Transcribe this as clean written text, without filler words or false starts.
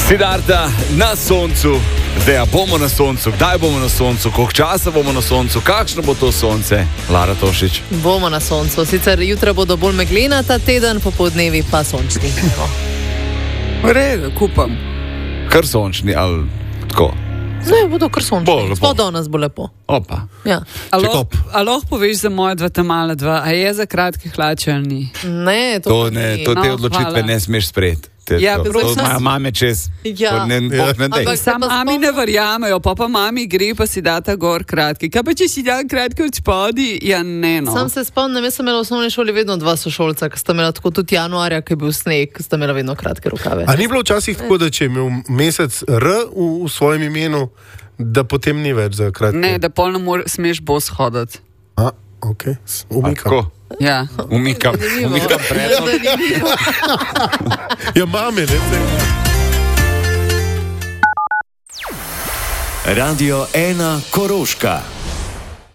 Siddharta na soncu, zdaj bomo na soncu, kdaj bomo na soncu, koliko časa bomo na soncu, kakšno bo to sonce, Lara Tošič? Bomo na soncu, sicer jutra bodo bolj meglena ta teden, popodnevi pa sončni. Redo, kupam. Kar sončni ali tako? Ne, bodo kar sončni, spodaj nas bo lepo. Opa. Ja. A lahko poveš za moje dva tamala dva, a je za kratke hlače ali ni? Ne, to ne, to te odločitve ne smeš sprejeti. Ja, to imajo mame čez. Ja. Ampak sam mami ne verjamejo, pa mami gre pa si data gor kratki. Kaj pa če si dan kratki od spodi? Ja, ne no. Sam se spomnim, jaz sem imela v osnovni šoli vedno dva sošolca, ki sta imela tako tudi januarja, ki je bil sneg, sta imela vedno kratke rokave. A ni bilo včasih tako, da če je imel mesec R v svojem imenu, da potem ni več za kratke? Ne, da pol ne smeš bos hoditi. A, ok, umikam. Ja. Umikam predlog. Ja, mame, ne? Radio 1 Koroška.